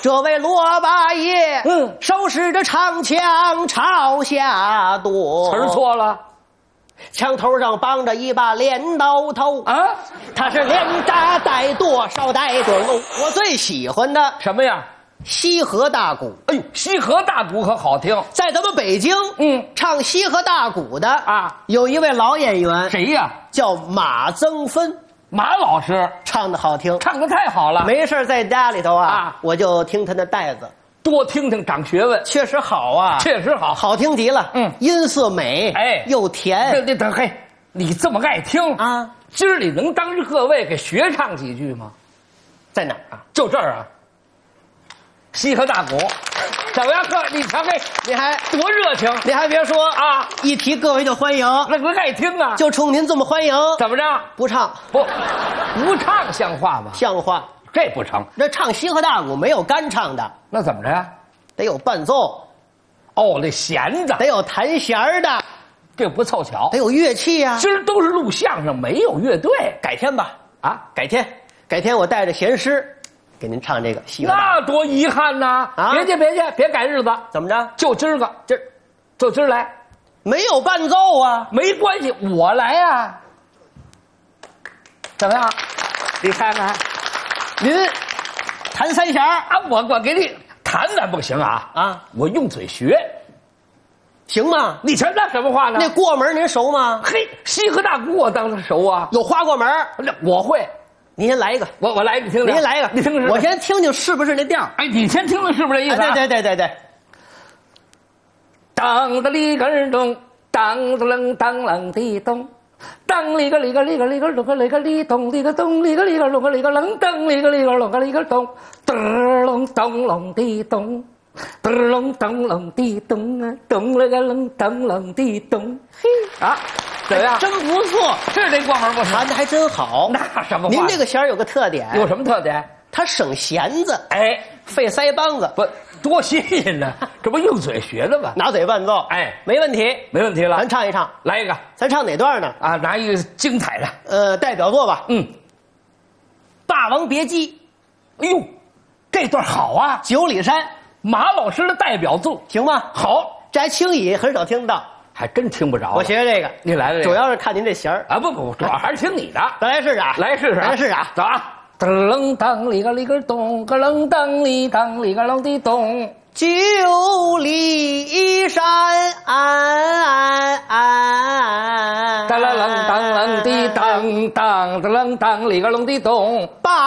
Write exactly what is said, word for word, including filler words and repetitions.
这位罗八爷， 嗯， 手持着长枪朝下躲， 词儿错了枪头上绑着一把镰刀头啊！ 他是连扎带剁，少带准喽。我最喜欢的什么呀？ 西河大鼓。 哎呦，西河大鼓可好听。 在咱们北京， 嗯， 唱西河大鼓的啊， 有一位老演员， 谁呀？ 叫马增芬。 马老师唱的好听， 唱的太好了。 没事在家里头啊， 啊我就听他的带子， 多听听长学问， 确实好啊， 确实好， 好听极了。 嗯， 音色美， 哎， 又甜。 这这这嘿，你这么爱听啊？ 今儿你能当着各位给学唱几句吗？ 在哪儿啊？ 就这儿啊。西河大鼓，怎么样？哥，你瞧嘿， 你还多热情！ 你还别说啊， 一提各位就欢迎， 那个爱听啊， 就冲您这么欢迎。 怎么着？ 不唱不，不唱像话吗？ 像话， 这不成。 这唱西河大鼓没有干唱的， 那怎么着呀？ 得有伴奏， 哦，那弦子得有弹弦儿的， 这不凑巧得。有乐器呀、啊。 今儿都是录相声，没有乐队。 改天吧， 啊， 改天，改天我带着弦师给您唱这个西河大鼓。 那多遗憾呐！ 啊别介，别介，别改日子， 怎么着？ 就今儿个， 这就今儿来， 没有伴奏啊？ 没关系，我来呀、怎么样？你看看您弹三弦儿啊，我我给你弹弹不行啊啊， 我用嘴学。 行吗？ 你瞧那什么话呢？ 那过门您熟吗？ 嘿，西河大鼓我当然熟啊， 有花过门， 那我会。 您先来一个， 我我来，你听听。 您来一个， 你听听。 我先听听是不是那调。 哎，你先听听是不是这意思、啊？ 哎对对对对对。 当的里个儿咚，当的楞当啷的咚，当里个里个里个里个隆个里个里咚里个咚里个里个隆个里个啷当里个里个隆个里个咚，嘚隆咚隆的咚，嘚隆咚隆的咚啊，咚了个隆咚隆的咚，嘿啊，怎么样？ 真不错， 是这过门不成？ 弹的还真好。 那什么话？ 您这个弦儿有个特点， 有什么特点？ 它省弦子， 哎， 费腮帮子， 不多新鲜呢，这不用嘴学的吗？ 拿嘴伴奏， 哎， 没问题， 没问题了。 咱唱一唱， 来一个咱唱哪段呢？ 啊，拿一个精彩的， 呃，代表作吧， 嗯， 《霸王别姬》。 哎呦，这段好啊， 九里山， 马老师的代表作， 行吗？ 好， 这还轻易很少听到， 还真听不着。 我学学这个， 你来了这个， 主要是看您这弦儿。 啊，不不，主要还是听你的。 咱来试试啊， 来试试啊， 来试试啊， 走啊！噔楞当里个里个咚，个楞当里当里个啷的咚。 九里山， 当啷当啷的当当，当啷当里个啷的咚。 霸